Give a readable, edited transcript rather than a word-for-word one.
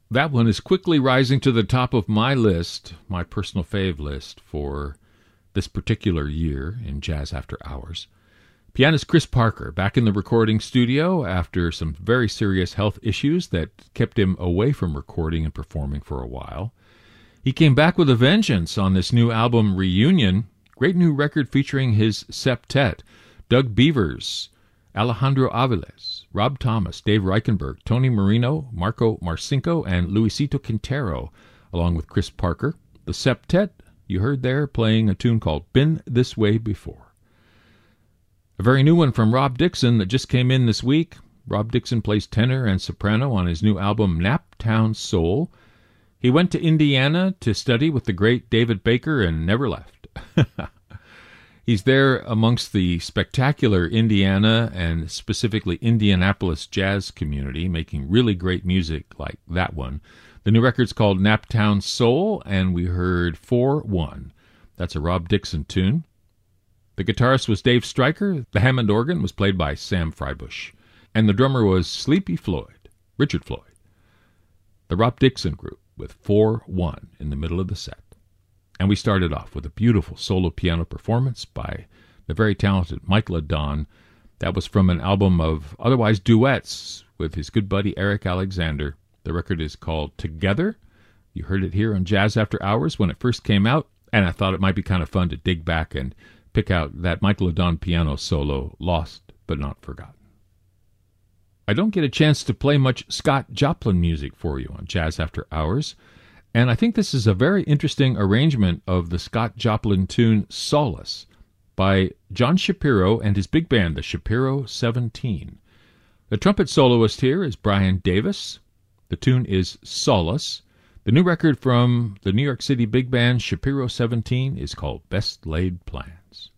That one is quickly rising to the top of my list, my personal fave list for this particular year in Jazz After Hours. Pianist Chris Parker, back in the recording studio after some very serious health issues that kept him away from recording and performing for a while. He came back with a vengeance on this new album, Reunion, great new record featuring his septet, Doug Beavers, Alejandro Aviles, Rob Thomas, Dave Reichenberg, Tony Marino, Marco Marcinko, and Luisito Quintero, along with Chris Parker. The septet you heard there playing a tune called Been This Way Before. A very new one from Rob Dixon that just came in this week. Rob Dixon plays tenor and soprano on his new album, Naptown Soul. He went to Indiana to study with the great David Baker and never left. He's there amongst the spectacular Indiana and specifically Indianapolis jazz community, making really great music like that one. The new record's called Naptown Soul, and we heard 4-1. That's a Rob Dixon tune. The guitarist was Dave Stryker. The Hammond organ was played by Sam Freibush. And the drummer was Sleepy Floyd, Richard Floyd. The Rob Dixon Group with 4-1 in the middle of the set. And we started off with a beautiful solo piano performance by the very talented Mike LaDon. That was from an album of otherwise duets with his good buddy Eric Alexander. The record is called Together. You heard it here on Jazz After Hours when it first came out, and I thought it might be kind of fun to dig back and pick out that Mike LaDon piano solo, lost but not forgotten. I don't get a chance to play much Scott Joplin music for you on Jazz After Hours, and I think this is a very interesting arrangement of the Scott Joplin tune Solace by John Shapiro and his big band, the Shapiro 17. The trumpet soloist here is Brian Davis. The tune is Solace. The new record from the New York City big band Shapiro 17 is called Best Laid Plans.